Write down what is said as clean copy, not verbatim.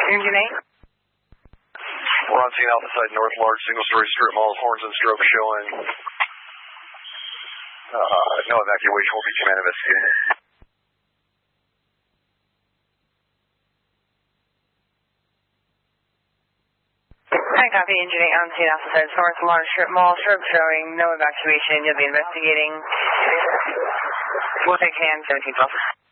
Engine 8. We're on scene out the side north, large single-story strip malls, horns and strobes showing. No evacuation will be command investigating. Hi, copy. Engine 8 on scene out the side north, large strip mall, strobes showing. No evacuation. You'll be investigating. We'll take hand 1712.